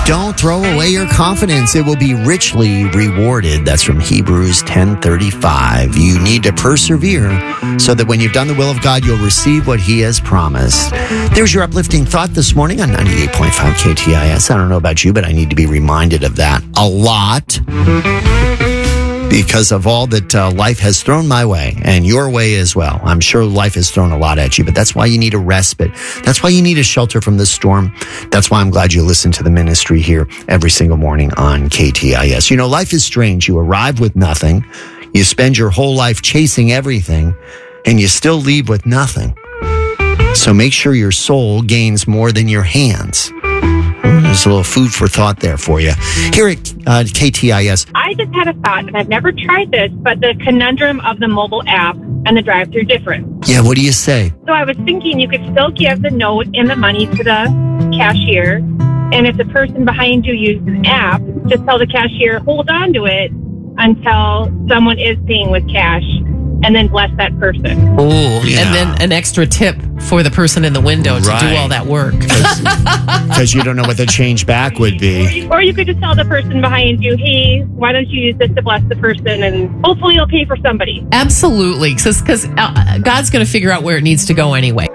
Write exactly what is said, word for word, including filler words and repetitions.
Don't throw away your confidence. It will be richly rewarded. That's from Hebrews ten thirty-five. You need to persevere so that when you've done the will of God, you'll receive what he has promised. There's your uplifting thought this morning on ninety-eight point five K T I S. I don't know about you, but I need to be reminded of that a lot because of all that uh, life has thrown my way and your way as well. I'm sure life has thrown a lot at you, but that's why you need a respite. That's why you need a shelter from the storm. That's why I'm glad you listen to the ministry here every single morning on K T I S. You know, life is strange. You arrive with nothing. You spend your whole life chasing everything, and you still leave with nothing. So make sure your soul gains more than your hands. There's a little food for thought there for you. Here at uh, K T I S. I just had a thought, and I've never tried this, but the conundrum of the mobile app and the drive-thru difference. Yeah, what do you say? So I was thinking you could still give the note and the money to the cashier, and if the person behind you uses an app, just tell the cashier, hold on to it until someone is paying with cash, and then bless that person. Oh, Yeah. and then an extra tip for the person in the window to Right. do all that work. Because you don't know what the change back would Or be. you, or you could just tell the person behind you, hey, why don't you use this to bless the person, and hopefully you'll pay for somebody. Absolutely, because uh, God's going to figure out where it needs to go anyway.